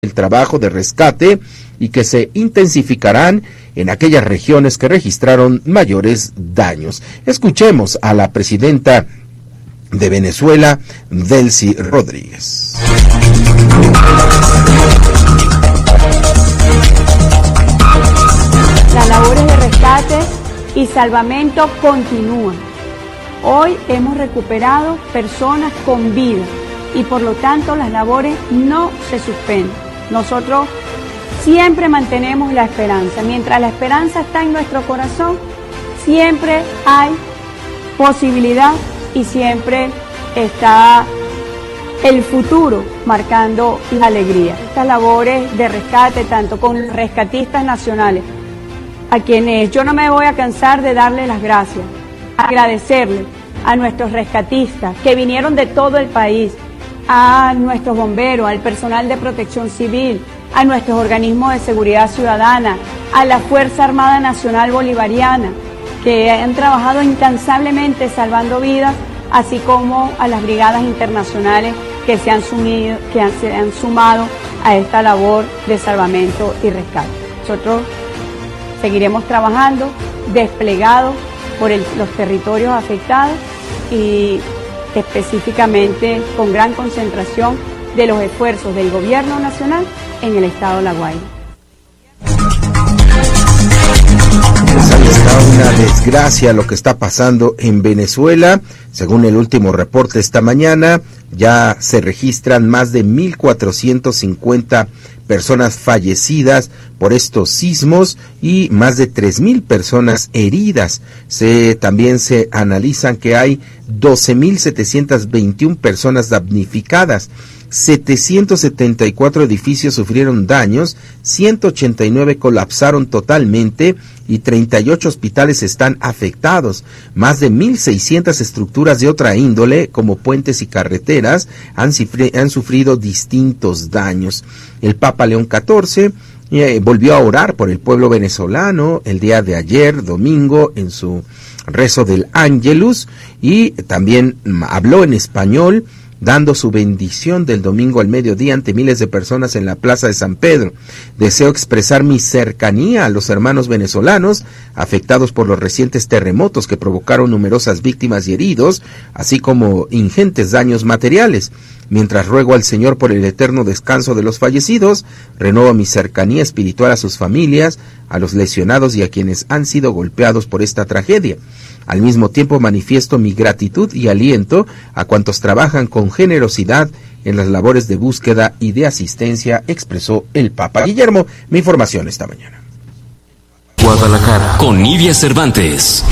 el trabajo de rescate y que se intensificarán en aquellas regiones que registraron mayores daños. Escuchemos a la presidenta de Venezuela, Delcy Rodríguez. Las labores de rescate y salvamento continúan. Hoy hemos recuperado personas con vida y por lo tanto las labores no se suspenden. Nosotros siempre mantenemos la esperanza. Mientras la esperanza está en nuestro corazón, siempre hay posibilidad y siempre está el futuro marcando la alegría. Estas labores de rescate, tanto con rescatistas nacionales, a quienes yo no me voy a cansar de darles las gracias, agradecerles a nuestros rescatistas que vinieron de todo el país, a nuestros bomberos, al personal de protección civil, a nuestros organismos de seguridad ciudadana, a la Fuerza Armada Nacional Bolivariana, que han trabajado incansablemente salvando vidas, así como a las brigadas internacionales que se han sumado a esta labor de salvamento y rescate. Nosotros seguiremos trabajando desplegados por los territorios afectados y específicamente con gran concentración de los esfuerzos del gobierno nacional en el estado de La Guaira. Pues ahí está una desgracia lo que está pasando en Venezuela. Según el último reporte esta mañana, ya se registran más de 1,450 personas fallecidas por estos sismos y más de 3,000 personas heridas. También se analizan que hay 12,721 personas damnificadas. 774 edificios sufrieron daños, 189 colapsaron totalmente y 38 hospitales están afectados. Más de 1,600 estructuras de otra índole, como puentes y carreteras, han sufrido distintos daños. El Papa León XIV volvió a orar por el pueblo venezolano el día de ayer, domingo, en su rezo del Ángelus, y también habló en español, dando su bendición del domingo al mediodía ante miles de personas en la Plaza de San Pedro. Deseo expresar mi cercanía a los hermanos venezolanos afectados por los recientes terremotos que provocaron numerosas víctimas y heridos, así como ingentes daños materiales. Mientras ruego al Señor por el eterno descanso de los fallecidos, renuevo mi cercanía espiritual a sus familias, a los lesionados y a quienes han sido golpeados por esta tragedia. Al mismo tiempo manifiesto mi gratitud y aliento a cuantos trabajan con generosidad en las labores de búsqueda y de asistencia, expresó el Papa. Guillermo, mi información esta mañana. Guadalajara, con Nidia Cervantes.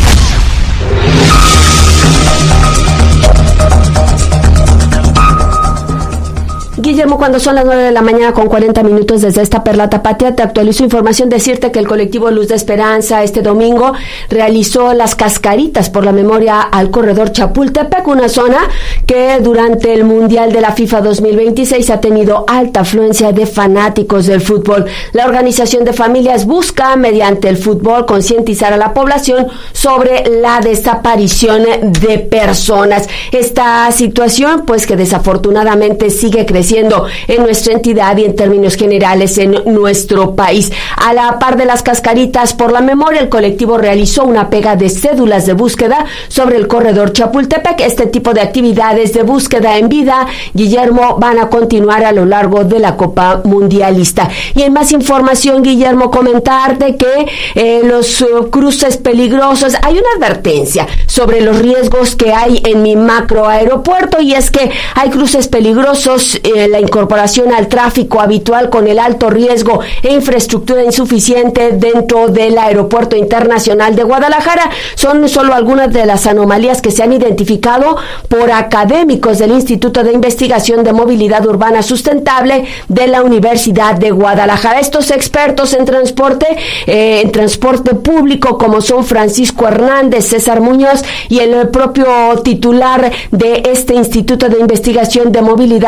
Guillermo, cuando son las 9 de la mañana con 40 minutos desde esta Perla Tapatía, te actualizo información. Decirte que el colectivo Luz de Esperanza este domingo realizó las cascaritas por la memoria al corredor Chapultepec, una zona que durante el Mundial de la FIFA 2026 ha tenido alta afluencia de fanáticos del fútbol. La organización de familias busca, mediante el fútbol, concientizar a la población sobre la desaparición de personas. Esta situación, pues, que desafortunadamente sigue creciendo en nuestra entidad y en términos generales en nuestro país. A la par de las cascaritas por la memoria, el colectivo realizó una pega de cédulas de búsqueda sobre el corredor Chapultepec. Este tipo de actividades de búsqueda en vida, Guillermo, van a continuar a lo largo de la Copa Mundialista. Y en más información, Guillermo, comentarte que los cruces peligrosos, hay una advertencia sobre los riesgos que hay en mi macro aeropuerto, y es que hay cruces peligrosos, la incorporación al tráfico habitual con el alto riesgo e infraestructura insuficiente dentro del Aeropuerto Internacional de Guadalajara son solo algunas de las anomalías que se han identificado por académicos del Instituto de Investigación de Movilidad Urbana Sustentable de la Universidad de Guadalajara. Estos expertos en transporte público, como son Francisco Hernández, César Muñoz y el propio titular de este Instituto de Investigación de Movilidad Urbana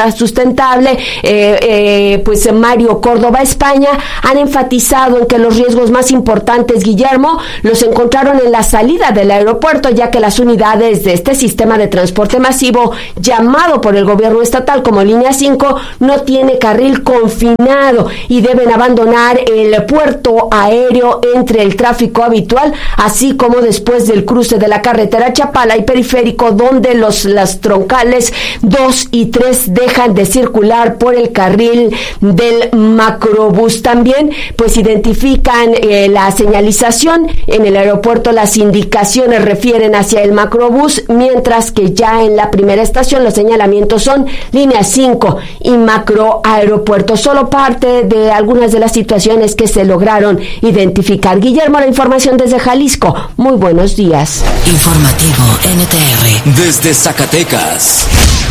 movilidad sustentable, pues Mario Córdoba España, han enfatizado en que los riesgos más importantes, Guillermo, los encontraron en la salida del aeropuerto, ya que las unidades de este sistema de transporte masivo, llamado por el gobierno estatal como Línea 5, no tiene carril confinado y deben abandonar el puerto aéreo entre el tráfico habitual, así como después del cruce de la carretera Chapala y Periférico, donde las troncales 2 y 3 dejan de circular por el carril del macrobús. También pues identifican la señalización en el aeropuerto, las indicaciones refieren hacia el macrobús, mientras que ya en la primera estación los señalamientos son Línea 5 y macroaeropuerto. Solo parte de algunas de las situaciones que se lograron identificar. Guillermo, la información desde Jalisco. Muy buenos días. Informativo NTR desde Zacatecas.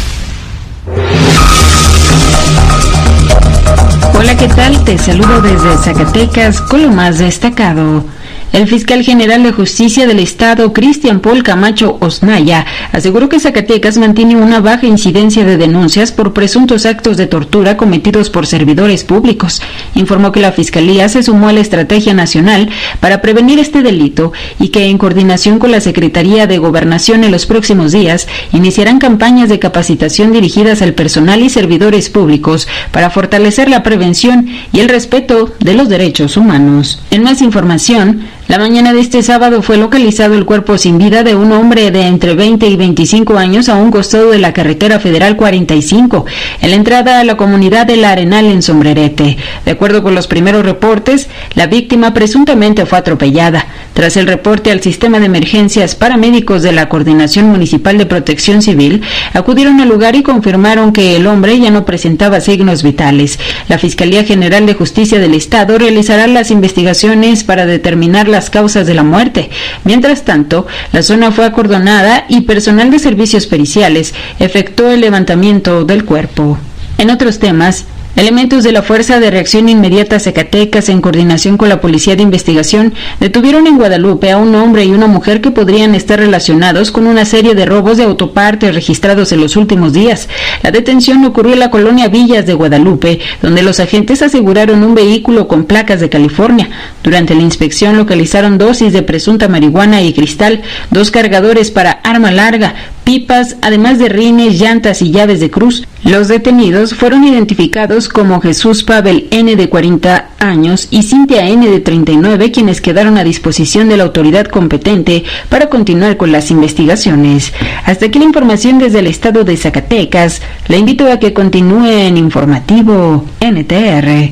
Hola, ¿qué tal? Te saludo desde Zacatecas con lo más destacado. El fiscal general de Justicia del Estado, Cristian Paul Camacho Osnaya, aseguró que Zacatecas mantiene una baja incidencia de denuncias por presuntos actos de tortura cometidos por servidores públicos. Informó que la Fiscalía se sumó a la Estrategia Nacional para prevenir este delito y que, en coordinación con la Secretaría de Gobernación, en los próximos días iniciarán campañas de capacitación dirigidas al personal y servidores públicos para fortalecer la prevención y el respeto de los derechos humanos. En más información, la mañana de este sábado fue localizado el cuerpo sin vida de un hombre de entre 20 y 25 años a un costado de la carretera federal 45, en la entrada a la comunidad de La Arenal en Sombrerete. De acuerdo con los primeros reportes, la víctima presuntamente fue atropellada. Tras el reporte al sistema de emergencias, paramédicos de la Coordinación Municipal de Protección Civil acudieron al lugar y confirmaron que el hombre ya no presentaba signos vitales. La Fiscalía General de Justicia del Estado realizará las investigaciones para determinar las causas de la muerte. Mientras tanto, la zona fue acordonada y personal de servicios periciales efectuó el levantamiento del cuerpo. En otros temas, elementos de la Fuerza de Reacción Inmediata Zacatecas, en coordinación con la Policía de Investigación, detuvieron en Guadalupe a un hombre y una mujer que podrían estar relacionados con una serie de robos de autopartes registrados en los últimos días. La detención ocurrió en la colonia Villas de Guadalupe, donde los agentes aseguraron un vehículo con placas de California. Durante la inspección localizaron dosis de presunta marihuana y cristal, 2 cargadores para arma larga, pipas, además de rines, llantas y llaves de cruz. Los detenidos fueron identificados como Jesús Pavel N., de 40 años, y Cintia N., de 39, quienes quedaron a disposición de la autoridad competente para continuar con las investigaciones. Hasta aquí la información desde el estado de Zacatecas. Le invito a que continúe en Informativo NTR.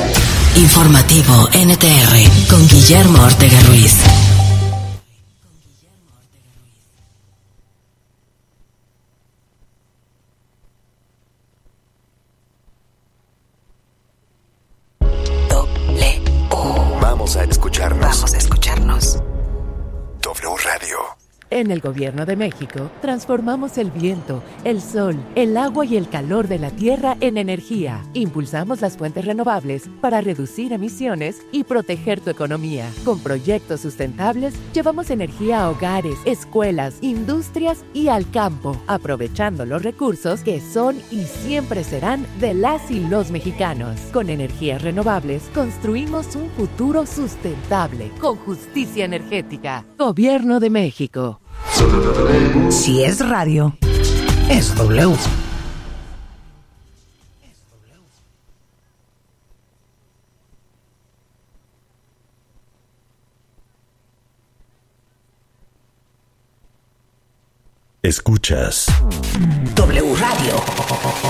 Informativo NTR con Guillermo Ortega Ruiz. Vamos a escucharnos. W Radio. En el Gobierno de México, transformamos el viento, el sol, el agua y el calor de la tierra en energía. Impulsamos las fuentes renovables para reducir emisiones y proteger tu economía. Con proyectos sustentables, llevamos energía a hogares, escuelas, industrias y al campo, aprovechando los recursos que son y siempre serán de las y los mexicanos. Con energías renovables, construimos un futuro sustentable, con justicia energética. Gobierno de México. Si es radio, es W. Escuchas W Radio.